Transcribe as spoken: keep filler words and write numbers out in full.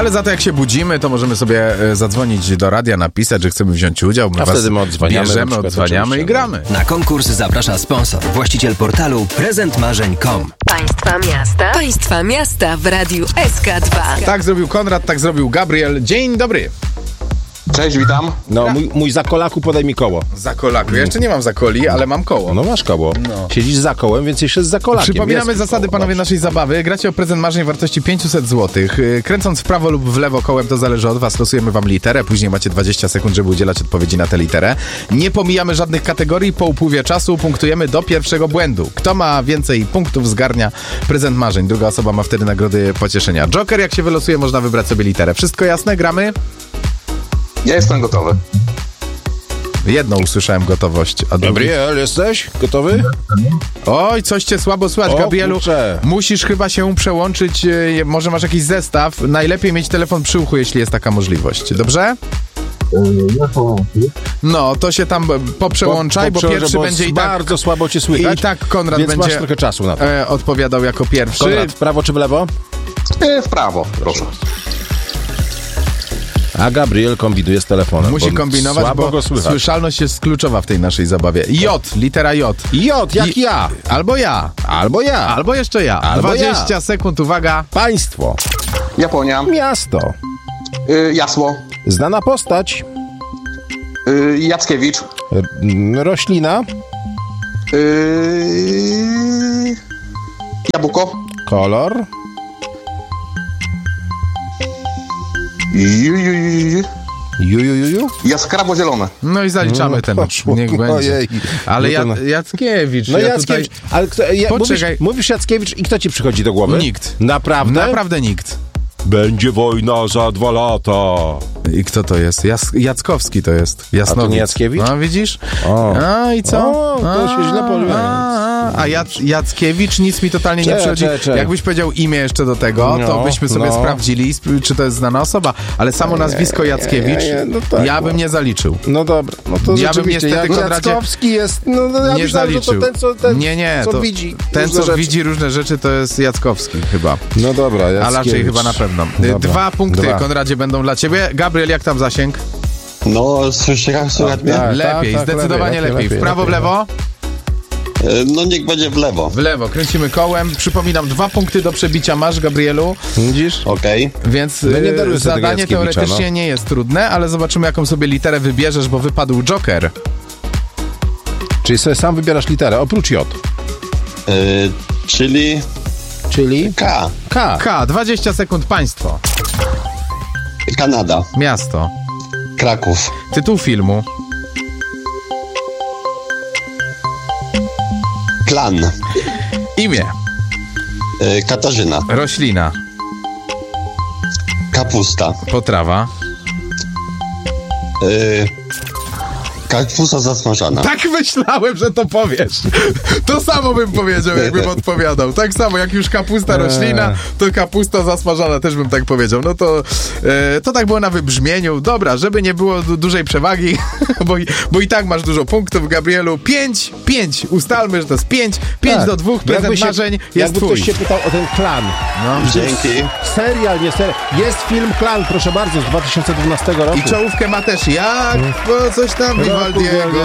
Ale za to jak się budzimy, to możemy sobie e, zadzwonić do radia, napisać, że chcemy wziąć udział. My A was wtedy my odzwaniamy. bierzemy, odzwaniamy i gramy. Na konkurs zaprasza sponsor, właściciel portalu prezent marzeń kropka com. Państwa miasta. Państwa miasta w Radiu S K dwa. Tak zrobił Konrad, tak zrobił Gabriel. Dzień dobry. Cześć, witam. No, mój, mój zakolaku, podaj mi koło. Zakolaku. Ja jeszcze nie mam zakoli, ale mam koło. No masz koło. No. Siedzisz za kołem, więc jeszcze z zakolakiem. Przypominamy Jest zasady, koło, panowie, dobrze. naszej zabawy. Gracie o prezent marzeń wartości pięćset złotych. Yy, Kręcąc w prawo lub w lewo kołem, to zależy od was. Losujemy wam literę. Później macie dwadzieścia sekund, żeby udzielać odpowiedzi na tę literę. Nie pomijamy żadnych kategorii. Po upływie czasu punktujemy do pierwszego błędu. Kto ma więcej punktów, zgarnia prezent marzeń. Druga osoba ma wtedy nagrody pocieszenia. Joker, jak się wylosuje, można wybrać sobie literę. Wszystko jasne? Gramy? Ja jestem gotowy. Jedną usłyszałem gotowość. A drugi... Gabriel, jesteś gotowy? Oj, coś cię słabo słychać, O, Gabrielu. kurczę. Musisz chyba się przełączyć, e, może masz jakiś zestaw. Najlepiej mieć telefon przy uchu, jeśli jest taka możliwość. Dobrze? No, to się tam poprzełączaj, bo, przełożę, pierwszy bo będzie i tak... bardzo słabo cię słychać. I tak Konrad więc będzie masz trochę czasu na to. e, odpowiadał jako pierwszy. Konrad, w prawo czy w lewo? E, w prawo, proszę. A Gabriel kombinuje z telefonem. Musi bo kombinować, słabo bo go słychać. słyszalność jest kluczowa w tej naszej zabawie. J, litera J. J, jak I- ja. Albo ja. Albo ja. Albo jeszcze ja. Albo dwadzieścia ja. sekund, uwaga. Państwo. Japonia. Miasto. Y, Jasło. Znana postać. Y, Jackiewicz. R- m, roślina. Y, Jabłko. Kolor. Ju, ju, ju, ju. Ju, ju, ju, ju. Jaskrawo zielone. No i zaliczamy No, ten. poszło. Niech będzie. Ojej. Ale No ja, to no. Jackiewicz. No ja Jackiewicz, tutaj... ale kto, ja, mówisz, Poczekaj. mówisz Jackiewicz i kto ci przychodzi do głowy? Nikt. Naprawdę? Naprawdę nikt. Będzie wojna za dwa lata. I kto to jest? Jas- Jackowski to jest. Jasnowic. A to nie Jackiewicz? No widzisz? O. A i co? O, to się źle powiem. A, a, a Jac- Jackiewicz nic mi totalnie nie Cze, przychodzi. cze, cze. Jakbyś powiedział imię jeszcze do tego, to No, byśmy sobie no. sprawdzili, sp- czy to jest znana osoba. Ale samo nazwisko Jackiewicz nie, nie, no tak, ja bym no. nie zaliczył. No dobra, no to Ja bym rzeczywiście, niestety, jak Konradzie, Jackowski jest, no, no ja nie myślałem, że zaliczył. to ten, co, ten, nie, nie, co to widzi ten, różne co rzeczy. widzi różne rzeczy, to jest Jackowski chyba. No dobra, A Jackiewicz. raczej chyba na pewno. Dobra. Dwa punkty, Dwa. Konradzie, będą dla ciebie. Gabriel, jak tam zasięg? No, słyszę, słychać mnie? tak. Lepiej, tak, zdecydowanie lepiej, lepiej. lepiej, W prawo, w lepiej. lewo? E, No niech będzie w lewo. W lewo. Kręcimy kołem. Przypominam, dwa punkty do przebicia masz, Gabrielu, Widzisz? Okej. więc No nie y, daruj sobie tego zadanie Jackiewicza, teoretycznie no. nie jest trudne, ale zobaczymy, jaką sobie literę wybierzesz, bo wypadł Joker. Czyli sobie sam wybierasz literę, oprócz J. E, Czyli Czyli K. K. K. dwadzieścia sekund, państwo. Kanada. Miasto. Kraków. Tytuł filmu. Klan. Imię. E, Katarzyna. Roślina. Kapusta. Potrawa. E, Kapusta zasmażana. Tak myślałem, że to powiesz. To samo bym powiedział, jakbym odpowiadał. Tak samo, jak już kapusta roślina, to kapusta zasmażana też bym tak powiedział. No to, e, to tak było na wybrzmieniu. Dobra, żeby nie było du- dużej przewagi, bo, i- bo i tak masz dużo punktów, Gabrielu. Pięć, pięć. Ustalmy, że to jest pięć. Pięć Tak. do dwóch. Prezent Jakby się- marzeń jest Jakby twój. ktoś się pytał o ten klan. No. Dzięki. Serial, nie serial. Jest film Klan, proszę bardzo, z dwa tysiące dwunastego roku. I czołówkę ma też jak, bo coś tam Vivaldiego.